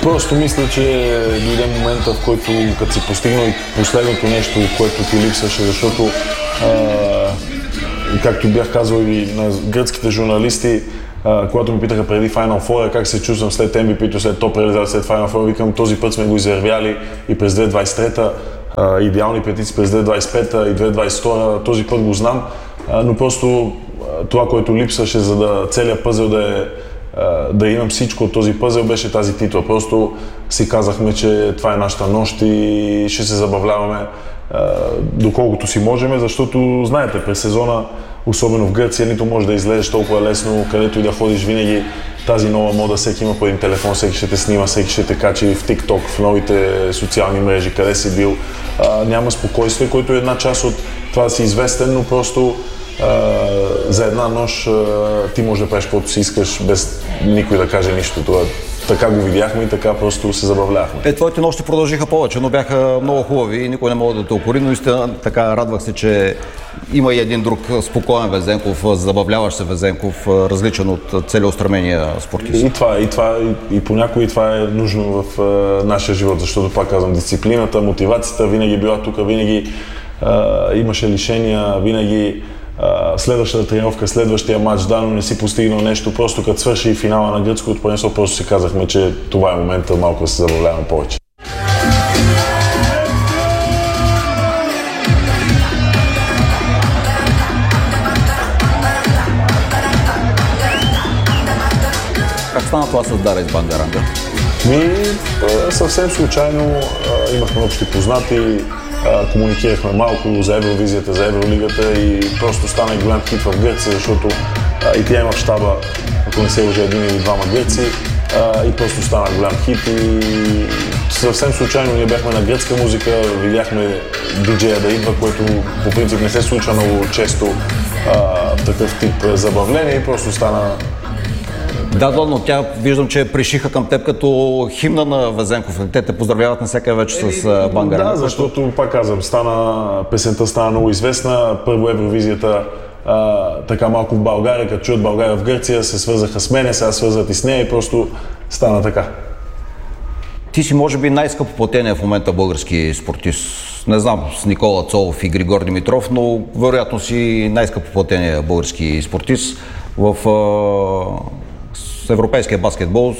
Просто мисля, че дойде момента, в който като си постигнал и последното нещо, което ти липсваше, защото както бях казал и на гръцките журналисти, когато ми питаха преди Final Four как се чувствам след MVP-то, след топ реализация, след Final Four, викам, този път сме го изървяли и през 2023-та, идеални петици през 2025-та и 2022-та, този път го знам, но просто това, което липсваше, за да целият пъзел да имам всичко от този пъзел, беше тази титла. Просто си казахме, че това е нашата нощ и ще се забавляваме доколкото си можем, защото знаете, през сезона, особено в Гърция, нито може да излезеш толкова лесно, където и да ходиш, винаги тази нова мода, всеки има по един телефон, всеки ще те снима, всеки ще те качи в TikTok, в новите социални мрежи, къде си бил. Няма спокойствие, който е една част от това да си известен, но просто за една нощ ти можеш да правиш каквото си искаш, без никой да каже нищо. Това. Така го видяхме и така просто се забавлявахме. Твоите нощи продължиха повече, но бяха много хубави и никой не мога да те укори, но истина така радвах се, че има и един друг спокоен Везенков, забавляващ се Везенков, различен от целеустремения спортист. И понякога това е нужно в нашия живот, защото пак казвам, дисциплината, мотивацията винаги била тук, винаги имаше лишения, винаги следващата тренировка, следващия матч, да, но не си постигнал нещо, просто като свърши и финала на гръцкото първенство, просто си казахме, че това е момента малко да се забавляваме повече. Как стана това с Дара из Бангаранга? Съвсем случайно имахме общи познати, комуникирахме малко за Евровизията, за Евролигата и просто стана и голям хит в Гърция, защото и тя има в щаба, ако не се лъжа, един или двама гърци, и просто стана голям хит и съвсем случайно ние бяхме на гръцка музика, видяхме диджея да идва, което по принцип не се случва много често такъв тип забавление и просто стана. Да, но тя виждам, че пришиха към теб като химна на Везенков. Те те поздравяват навсякъде вече с Бангаранга. Да, защото пак казвам, песента стана много известна. Първо Евровизията така малко в България, като чуят България в Гърция, се свързаха с мене, сега свързват и с нея и просто стана така. Ти си може би най-скъпо платения в момента български спортист. Не знам с Никола Цолов и Григор Димитров, но вероятно си най-скъпо платения български спортист в европейския баскетбол.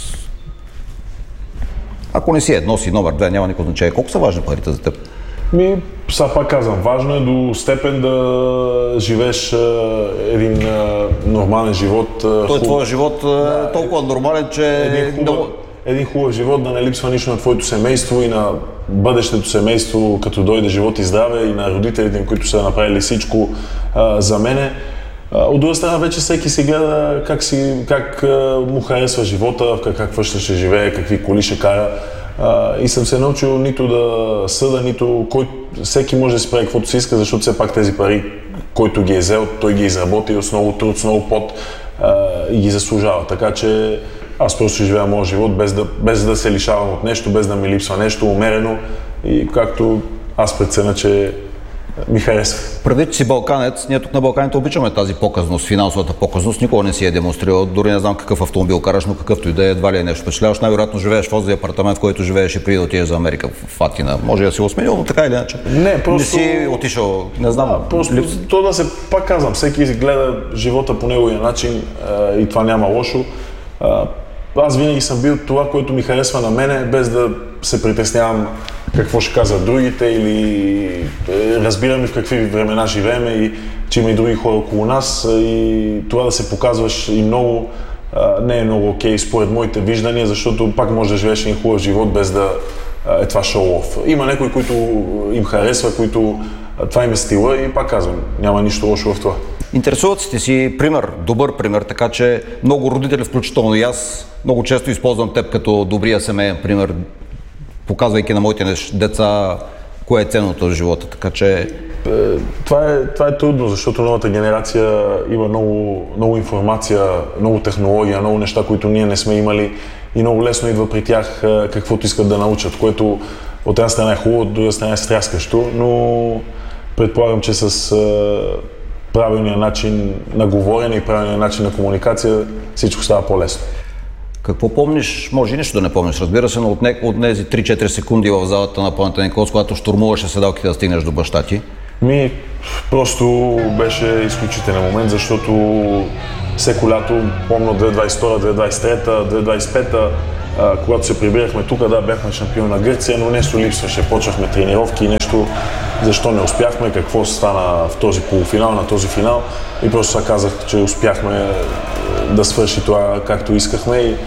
Ако не си едно, си номер 2, няма никакво значение. Колко са важни парите за теб? Сега пак казвам, важно е до степен да живееш един нормален живот. Твоя живот е толкова нормален, че един хубав живот, да не липсва нищо на твоето семейство и на бъдещето семейство, като дойде живот и здраве, и на родителите, които са направили всичко за мене. От друга страна вече всеки си гледа как му харесва живота, в каква ще живее, какви коли ще кара. И съм се научил нито да съда, нито всеки може да си прави каквото си иска, защото все пак тези пари, който ги е взел, той ги изработи с много труд, с много пот и ги заслужава. Така че аз просто ще живея моят живот без да се лишавам от нещо, без да ми липсва нещо, умерено и както аз преценя, че ми харесва. Преди, че си балканец, ние тук на Балканите обичаме тази показност, финансовата показност, никога не си е демонстрирал, дори не знам какъв автомобил караш, но какъвто и да е, едва ли е нещо впечатляваш. Най-вероятно живееш в този апартамент, в който живееш и преди да отидеш за Америка в Атина. Може да си го сменил, но така или иначе. Не си отишъл, не знам. То да се, пак казвам, всеки гледа живота по неговия начин и това няма лошо. Аз винаги съм бил това, което ми харесва на мене, без да се притеснявам какво ще казват другите или разбираме в какви времена живеем и че има и други хора около нас и това да се показваш и много не е много окей според моите виждания, защото пак може да живееш един хубав живот без да е това шоу-оф. Има някои, които им харесва, които това им е стила и пак казвам, няма нищо лошо в това. Интересуват си пример, добър пример, така че много родители, включително и аз, много често използвам теб като добрия семейен пример, показвайки на моите деца кое е ценното в живота, така че. Това е трудно, защото новата генерация има много информация, много технология, много неща, които ние не сме имали и много лесно идва при тях каквото искат да научат, което от една страна е хубаво, от друга страна е стряскащо, но предполагам, че с правилния начин на говорене и правилния начин на комуникация всичко става по-лесно. Какво помниш? Може и нещо да не помниш, разбира се, но от тези 3-4 секунди в залата на Панатеникос, когато штурмуваше седалките да стигнеш до баща ти? Просто беше изключителен момент, защото всеко лято, помня 2022, 2023, 2025, когато се прибирахме тук, да, бяхме шампион на Гърция, но нещо липсваше. Почнахме тренировки и нещо, защо не успяхме, какво стана в този полуфинал, на този финал. И просто сега казах, че успяхме да свърши това както искахме и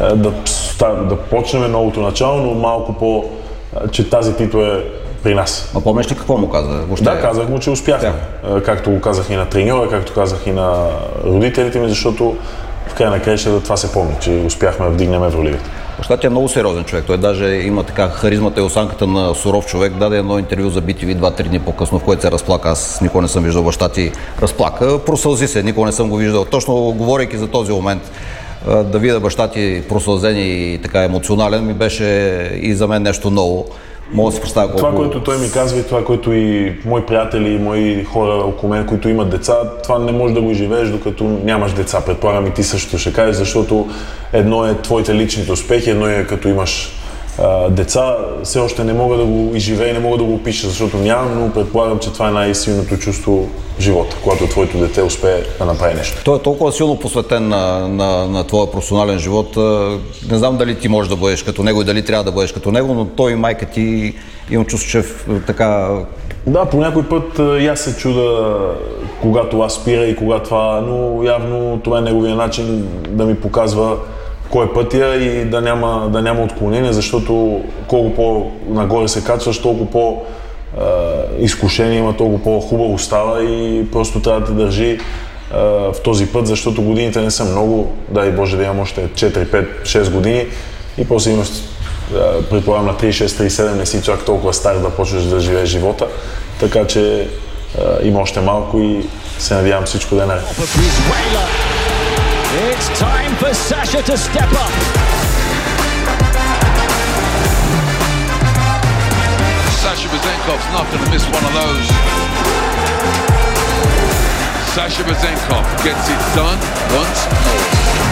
да почнем новото начало, но малко че тази титла е при нас. А помниш ли какво му каза? Въобще... Да, казах му, че успяхме. Както го казах и на треньора, както казах и на родителите ми, защото в края на краищата това се помни, че успяхме да вдигнем Евролигата. Баща ти е много сериозен човек. Той даже има така харизмата и осанката на суров човек. Даде едно интервю за BTV 2-3 дни по-късно, в което се разплака. Аз никога не съм виждал баща ти разплака. Просълзи се, никога не съм го виждал. Точно говорейки за този момент, да видя баща ти просълзен и така емоционален, ми беше и за мен нещо ново. Мога да си представя колко... Това, което той ми казва и това, което и мои приятели, и мои хора около мен, които имат деца, това не можеш да го изживееш, докато нямаш деца. Предполагам и ти също ще кажеш, защото едно е твоите личните успехи, едно е като имаш деца. Все още не мога да го изживея, не мога да го опиша, защото нямам, но предполагам, че това е най-силното чувство в живота, когато твоето дете успее да направи нещо. Той е толкова силно посветен на твоя професионален живот. Не знам дали ти можеш да бъдеш като него и дали трябва да бъдеш като него, но той и майка ти имам чувство, че така... Да, по някой път и аз се чуда, когато аз спира и кога това, но явно това е неговия начин да ми показва кой е пътя и да няма отклонение, защото колко по-нагоре се качваш, толкова по-изкушение има, толкова по-хубаво става и просто трябва да те държи в този път, защото годините не са много, дай Боже да имам още 4, 5, 6 години и после имаш, предполагам на 36-37 не си чак толкова стар да почнеш да живееш живота, така че има още малко и се надявам всичко да е наред. It's time for Sasha to step up. Sasha Bezenkov's not going to miss one of those. Sasha Bezenkov gets it done once more.